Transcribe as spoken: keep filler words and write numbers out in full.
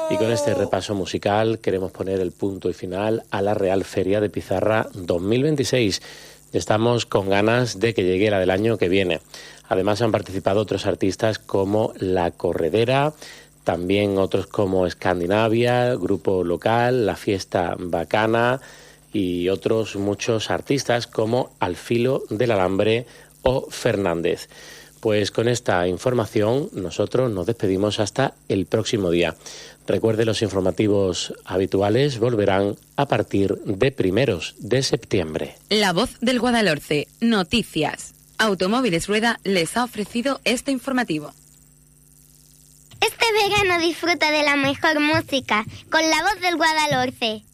Y con este repaso musical queremos poner el punto y final a la Real Feria de Pizarra dos mil veintiséis. Estamos con ganas de que llegue la del año que viene. Además han participado otros artistas como La Corredera, también otros como Escandinavia, Grupo Local, La Fiesta Bacana y otros muchos artistas como Al Filo del Alambre o Fernández. Pues con esta información nosotros nos despedimos hasta el próximo día. Recuerde, los informativos habituales volverán a partir de primeros de septiembre. La Voz del Guadalhorce, noticias. Automóviles Rueda les ha ofrecido este informativo. Este verano disfruta de la mejor música con La Voz del Guadalhorce.